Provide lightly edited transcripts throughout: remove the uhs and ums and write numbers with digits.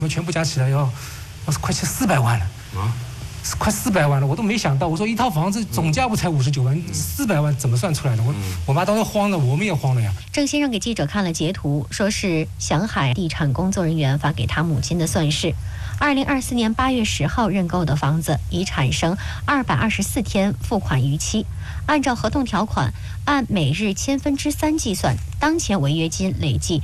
我们全部加起来要快400万了啊！快400万了，我都没想到。我说一套房子总价不才59万，400万怎么算出来的？我妈当时慌了，我们也慌了呀。 郑先生给记者看了截图，说是祥海地产工作人员发给他母亲的算式。2024年8月10号认购的房子已产生224天付款逾期，按照合同条款，按每日3/1000计算，当前违约金累计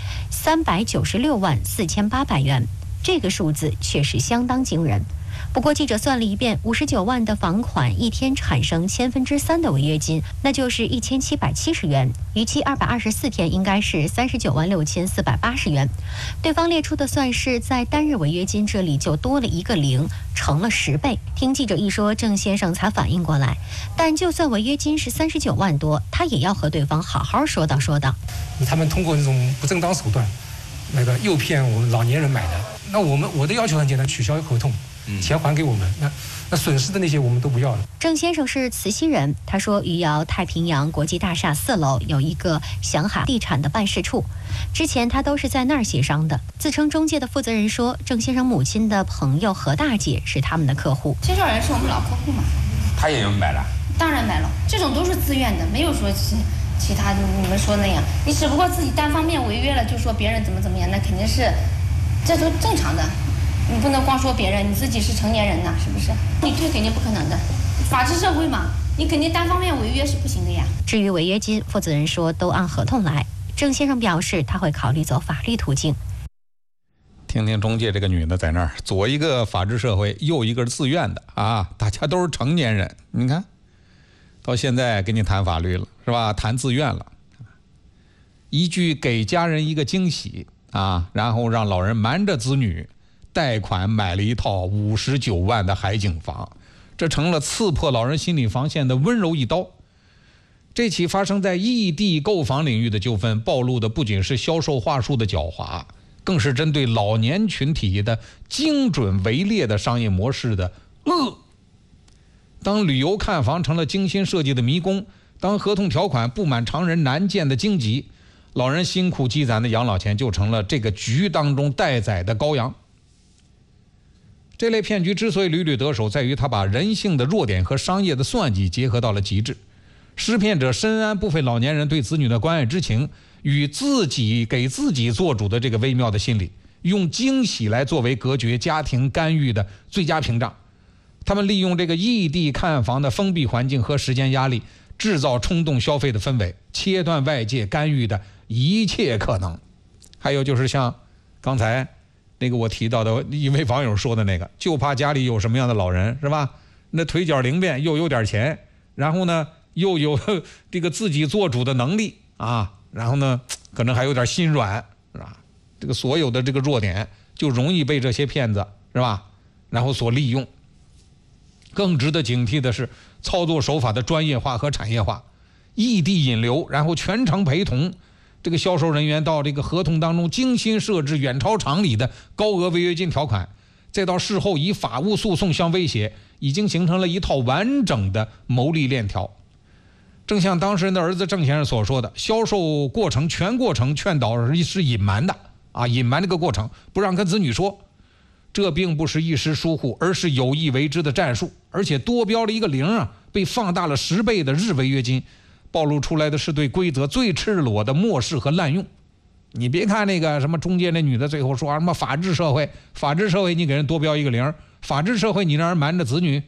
396万4800元，这个数字确实相当惊人。不过记者算了一遍，59万的房款一天产生3/1000的违约金，那就是1770元，逾期224天应该是39万6480元。对方列出的算式在单日违约金这里就多了一个0，成了10倍。听记者一说，郑先生才反应过来，但就算违约金是39万多，他也要和对方好好说道说道。 他们通过这种不正当手段，诱骗我们老年人买的。那我的要求很简单，取消合同。钱还给我们，那损失的那些我们都不要了。 郑先生是慈溪人，他说余姚太平洋国际大厦4楼有一个祥海地产的办事处，之前他都是在那儿协商的。自称中介的负责人说，郑先生母亲的朋友何大姐是他们的客户。 介绍人是我们老客户嘛？ 他也有买了？ 当然买了，这种都是自愿的，没有说其他你们说那样。你只不过自己单方面违约了，就说别人怎么样，那肯定是这都正常的。你不能光说别人，你自己是成年人呐，是不是？你退肯定不可能的，法治社会嘛，你肯定单方面违约是不行的呀。 至于违约金，负责人说都按合同来。郑先生表示他会考虑走法律途径。 听听中介这个女的在那儿，左一个法治社会，右一个自愿的啊，大家都是成年人，你看，到现在跟你谈法律了是吧？谈自愿了，一句给家人一个惊喜啊，然后让老人瞒着子女。贷款买了一套59万的海景房，这成了刺破老人心理防线的温柔一刀。这起发生在异地购房领域的纠纷，暴露的不仅是销售话术的狡猾，更是针对老年群体的精准围猎的商业模式的恶。当旅游看房成了精心设计的迷宫，当合同条款布满常人难见的荆棘，老人辛苦积攒的养老钱就成了这个局当中待宰的羔羊。这类骗局之所以屡屡得手，在于它把人性的弱点和商业的算计结合到了极致。施骗者深谙部分老年人对子女的关爱之情与自己给自己做主的这个微妙的心理，用惊喜来作为隔绝家庭干预的最佳屏障。他们利用这个异地看房的封闭环境和时间压力，制造冲动消费的氛围，切断外界干预的一切可能。还有就是像刚才那个我提到的一位网友说的那个，就怕家里有什么样的老人是吧？那腿脚灵便，又有点钱，然后呢又有这个自己做主的能力啊，然后呢可能还有点心软是吧？这个所有的这个弱点就容易被这些骗子是吧？然后所利用。更值得警惕的是操作手法的专业化和产业化，异地引流，然后全程陪同。这个销售人员到这个合同当中精心设置远超常理的高额违约金条款，再到事后以法务诉讼相威胁，已经形成了一套完整的牟利链条。正像当事人的儿子郑先生所说的，销售过程全过程劝导是隐瞒的啊，隐瞒这个过程，不让跟子女说。这并不是一时疏忽，而是有意为之的战术，而且多标了一个0啊，被放大了10倍的日违约金。暴露出来的是对规则最赤裸的漠视和滥用。你别看那个什么中介那女的最后说什么法治社会，法治社会你给人多标一个0，法治社会你让人瞒着子女，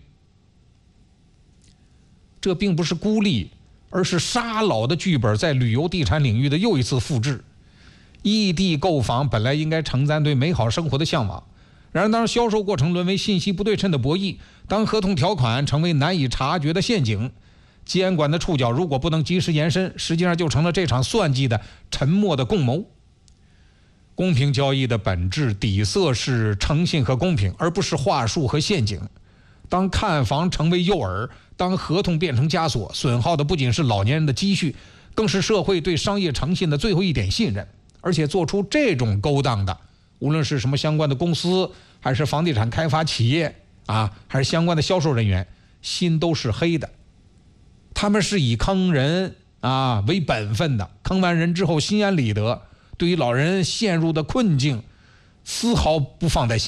这并不是孤立，而是杀老的剧本在旅游地产领域的又一次复制。异地购房本来应该承载对美好生活的向往，然而当销售过程沦为信息不对称的博弈，当合同条款成为难以察觉的陷阱，监管的触角如果不能及时延伸，实际上就成了这场算计的沉默的共谋。公平交易的本质底色是诚信和公平，而不是话术和陷阱。当看房成为诱饵，当合同变成枷锁，损耗的不仅是老年人的积蓄，更是社会对商业诚信的最后一点信任。而且做出这种勾当的，无论是什么相关的公司，还是房地产开发企业啊，还是相关的销售人员，心都是黑的。他们是以坑人啊为本分的，坑完人之后心安理得，对于老人陷入的困境丝毫不放在心